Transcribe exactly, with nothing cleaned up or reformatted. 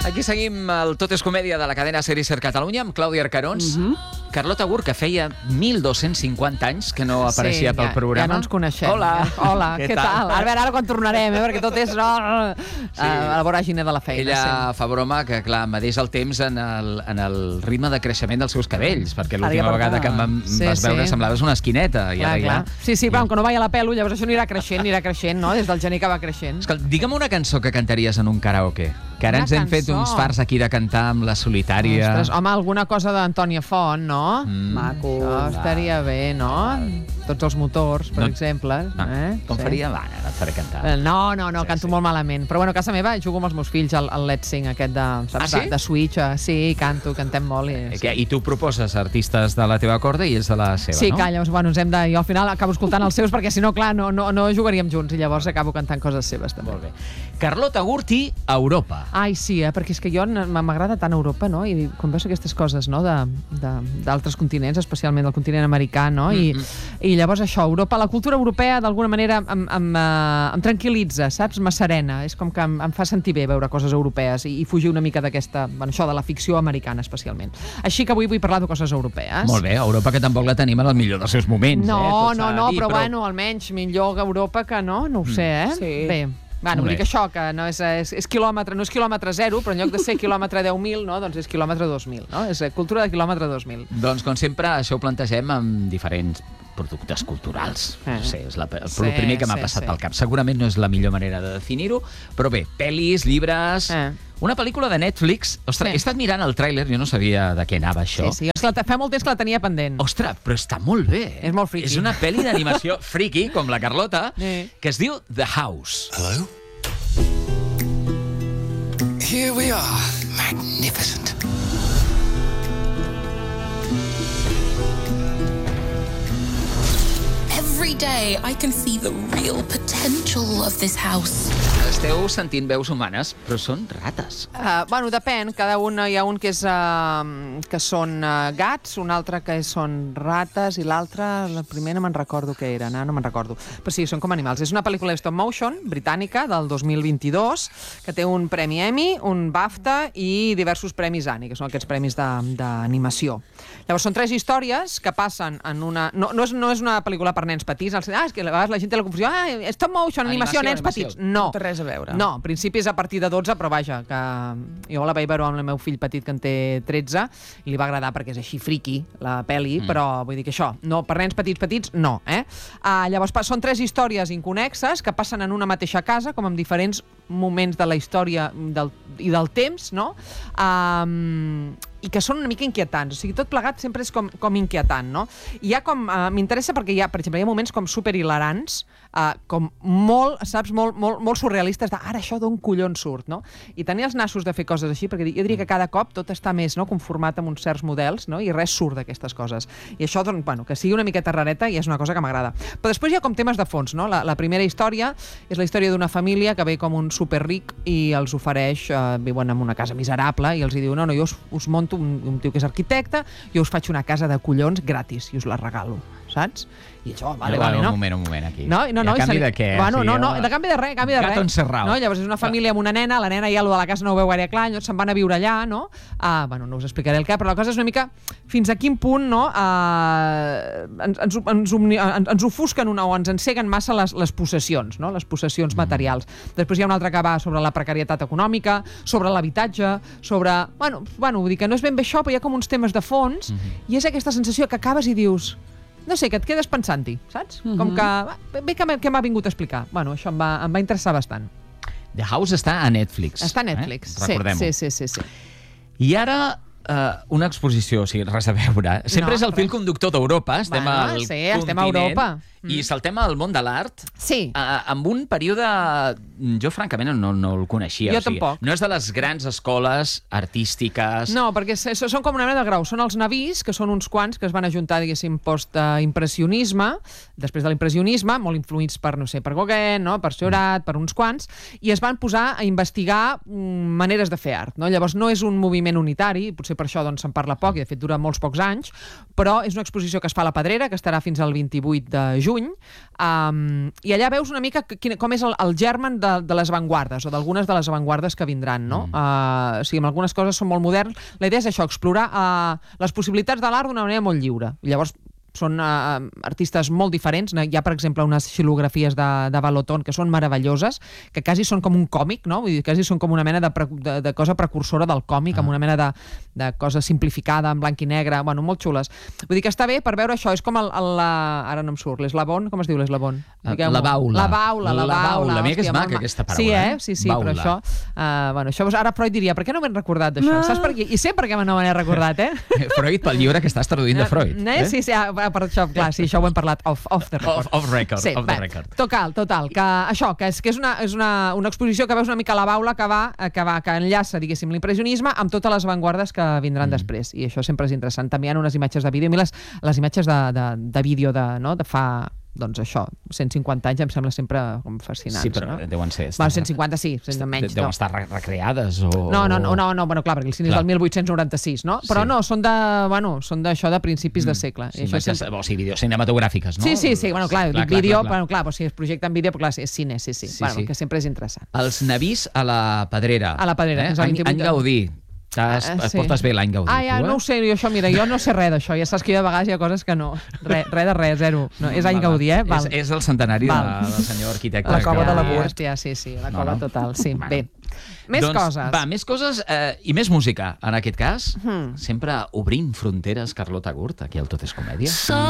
Aquí seguim el Tot és comèdia de la cadena Ser i Ser Catalunya amb Clàudia Arcarons. Mm -hmm. Carlota Gurt, que feia mil dos-cents cinquanta anys que no apareixia sí, pel ja, programa. Ja no ens coneixem. Hola. Ja. Hola, què, què tal? tal? A veure, ara quan tornarem, eh? Perquè tot és no, sí. a la voràgine de la feina. Ella sí. fa broma que, clar, medeix el temps en el, en el ritme de creixement dels seus cabells, perquè l'última vegada que em vam, sí, vas veure sí. semblaves una esquineta. I clar, ara clar. Ja... Sí, sí, però que no vaya la pelo, llavors això anirà creixent, anirà creixent, no? Des del gener que va creixent. Escolta, digue'm una cançó que cantaries en un karaoke. Que ara una ens hem cançó. fet uns fars aquí de cantar amb la solitària. Ostres, home, alguna cosa d'Antònia Font, no? Mm. Maco. Això estaria bé, no? Tots els motors, per no. exemple. No. Eh? Com sí. faria? Va, no et faré cantar. No, no, no, sí, canto sí. molt malament. Però bueno, a casa meva jugo amb els meus fills al, al Let's Sing, aquest de, saps, ah, sí? de, de Switch. Sí, canto, cantem molt. I, sí. I tu proposes artistes de la teva corda i ells de la seva, sí, no? Sí, que llavors, bueno, ens hem de... Jo al final acabo escoltant els seus perquè si no, clar, no, no, no jugaríem junts i llavors acabo cantant coses seves també. Molt bé. Carlota Gurt i Europa. Ai, sí, eh? Perquè és que jo m'agrada tant Europa, no? I quan veus aquestes coses, no?, d'altres continents, especialment del continent americà, no? I, mm -hmm. I llavors això, Europa, la cultura europea d'alguna manera em, em, em, em tranquil·litza, saps? M'asserena. És com que em, em fa sentir bé veure coses europees i, i fugir una mica d'aquesta, bueno, això de la ficció americana especialment. Així que avui vull parlar de coses europees. Molt bé, Europa que tampoc la tenim en el millor dels seus moments, no, eh? No, no, dir, però, però bueno, almenys millor Europa que no, no ho sé, eh? Sí. Bé. Bueno, vull dir que això, que no és, és, és quilòmetre, no és quilòmetre zero, però en lloc de ser quilòmetre deu mil, no, doncs és quilòmetre dos mil, no? És cultura de quilòmetre dos mil. Doncs, com sempre, això ho plantegem amb diferents productes culturals. Eh. No sé, és la, el sí, primer que m'ha sí, passat sí. pel cap. Segurament no és la millor manera de definir-ho, però bé, pel·lis, llibres... Eh. Una pel·lícula de Netflix. Ostres, sí. he estat mirant el tràiler, jo no sabia de què anava això. Sí, sí, és que fa molt temps que la tenia pendent. Ostres, però està molt bé. És molt friki. És una pel·li d'animació friki, com la Carlota, sí. que es diu The House. Hello? Here we are, magnificent. Every day I can see the real potential of this house. Esteu sentint veus humanes, però són rates. Uh, bueno, depèn. Cada un hi ha un que és uh, que són uh, gats, un altre que són rates i l'altre, la primera no me'n recordo què eren, eh? no me'n recordo. Però sí, són com animals. És una pel·lícula de stop motion britànica del dos mil vint-i-dos que té un premi Emmy, un BAFTA i diversos premis Annie, que són aquests premis d'animació. Llavors són tres històries que passen en una... No, no, és, no és una pel·lícula per nens petits. Ah, és que a vegades la gent té la confusió. Ah, stop motion, animació, animació nens animació. petits. No. No té res a veure. No, en principi és a partir de dotze, però vaja, que jo la vaig veure amb el meu fill petit que en té tretze i li va agradar perquè és així friki, la pel·li, mm. però vull dir que això, no, per nens petits petits, no, eh? Uh, llavors, són tres històries inconexes que passen en una mateixa casa, com en diferents moments de la història del, i del temps, no? Um, i que són una mica inquietants. O sigui, tot plegat sempre és com, com inquietant, no? I hi ha com... Uh, m'interessa perquè hi ha, per exemple, hi ha moments com superhilarants, uh, com molt, saps, molt, molt, molt surrealistes de ara això d'on collons surt, no? I tenir els nassos de fer coses així, perquè jo diria que cada cop tot està més, no?, conformat amb uns certs models, no?, i res surt d'aquestes coses. I això, doncs, bueno, que sigui una miqueta rareta i és una cosa que m'agrada. Però després hi ha com temes de fons, no? La, la primera història és la història d'una família que ve com un superric i els ofereix, uh, viuen en una casa miserable i els hi diu, no, no, jo us, us monto un, un tio que és arquitecte, jo us faig una casa de collons gratis i us la regalo, saps? I això, vale, no, vale, no? Un moment, un moment, aquí. No, no, no, I a canvi se... de què? Bueno, sí, no, no, el... de canvi de res, canvi de res. Gato encerrado. No? Llavors és una família amb una nena, la nena ja allò de la casa no ho veu gaire clar, llavors se'n van a viure allà, no? Uh, bueno, no us explicaré el què, però la cosa és una mica fins a quin punt, no?, uh, ens, ens, ens, ens, ens ofusquen una, o ens enceguen massa les, les possessions, no?, les possessions materials. Mm. Després hi ha un altre que va sobre la precarietat econòmica, sobre l'habitatge, sobre... Bueno, bueno, vull dir que no és ben bé això, però hi ha com uns temes de fons, mm-hmm. i és aquesta sensació que acabes i dius... No sé, que et quedes pensant-hi, saps? Mm-hmm. Com que... Bé que m'ha vingut a explicar. Bueno, això em va, em va interessar bastant. The House està a Netflix. Està a Netflix, eh? Recordem-ho. Sí, sí, sí, sí. I ara... Uh, una exposició, o sigui, res a veure. Sempre no, és el res. Fil conductor d'Europa, estem bueno, al sí, continent, estem a Europa. Mm. I saltem al món de l'art, sí. uh, amb un període... Jo, francament, no, no el coneixia. Jo o sigui, tampoc. No és de les grans escoles artístiques... No, perquè són com una mena de grau. Són els navís, que són uns quants que es van ajuntar, diguéssim, post-impressionisme, després de l'impressionisme, molt influïts per, no sé, per Gauguin, no? Per Seurat, per uns quants, i es van posar a investigar maneres de fer art, no? Llavors no és un moviment unitari, potser potser per això doncs, se'n parla poc, i de fet dura molts pocs anys, però és una exposició que es fa a la Pedrera, que estarà fins al vint-i-vuit de juny, um, i allà veus una mica quin, com és el, el germen de, de les avantguardes, o d'algunes de les avantguardes que vindran, no? Mm. Uh, o sigui, algunes coses són molt modernes. La idea és això, explorar uh, les possibilitats de l'art d'una manera molt lliure. Llavors, són uh, artistes molt diferents. Hi ha, per exemple, unes xilografies de, de Baloton que són meravelloses, que quasi són com un còmic, no? Vull dir, quasi són com una mena de, pre, de, de cosa precursora del còmic, ah. amb una mena de, de cosa simplificada, en blanc i negre, bueno, molt xules. Vull dir que està bé per veure això, és com el, el, la... ara no em surt, l'eslabon, com es diu l'eslabon? La baula. La baula, la baula. Mira que és maca aquesta paraula. Sí, eh? Sí, sí, baula. Però això... Uh, bueno, això ara Freud diria, per què no m'he recordat d'això? No. Saps per què? I sé per què no me n'he recordat, eh? Freud, pel llibre que estàs traduint de Freud. Eh? Sí, sí, per això, clar, sí, això ho hem parlat off, off the record. Off, off record, sí, off the record. Total, total, que això, que és, que és, una, és una, una exposició que veus una mica a la baula que va, que va, que enllaça, diguéssim, l'impressionisme amb totes les avantguardes que vindran mm. després, i això sempre és interessant. També hi ha unes imatges de vídeo, a mi les, les imatges de, de, de vídeo de, no, de fa... doncs això, cent cinquanta anys em sembla sempre com fascinants. Sí, però no? deuen ser... Bueno, cent cinquanta sí, menys. Deuen no. estar recreades o... No, no, no, no, no bueno, clar, perquè el cine és del mil vuit-cents noranta-sis, no? Però sí. no, són de, bueno, són d'això de principis mm. de segle. Sí, això sempre... O sigui, vídeos cinematogràfiques, no? Sí, sí, sí, bueno, clar, clar, dic vídeo, clar, clar, bueno, clar, però si es projecta en vídeo, però clar, és cine, sí, sí, sí, bueno, sí. que sempre és interessant. Els Navís a la Pedrera. A la Pedrera, eh? Any, any Gaudí. Ah, sí. Portes bé l'any Gaudí. Ah, ja, no ho sé, jo això, mira, jo no sé res d'això, ja saps que jo de vegades hi ha coses que no, res re de res, zero, no, és any Gaudí, eh? Val. És, és el centenari de, del senyor arquitecte. La cova de la Burt. Ja, sí, sí, la cova no, no. total, sí, bueno. Bé. Més doncs, coses. Va, més coses eh, i més música, en aquest cas. Hmm. Sempre obrint fronteres, Carlota Gurt, aquí al Tot és Comèdia.